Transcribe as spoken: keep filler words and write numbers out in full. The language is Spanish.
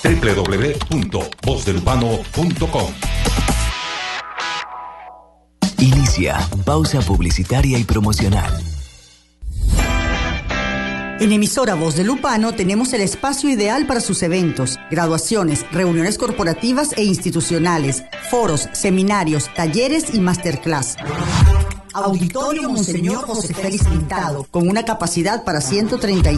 doble u doble u doble u punto voz del urbano punto com. Inicia pausa publicitaria y promocional. En emisora Voz del Lupano tenemos el espacio ideal para sus eventos, graduaciones, reuniones corporativas e institucionales, foros, seminarios, talleres y masterclass. Auditorio Monseñor José Félix Pintado, con una capacidad para ciento treinta y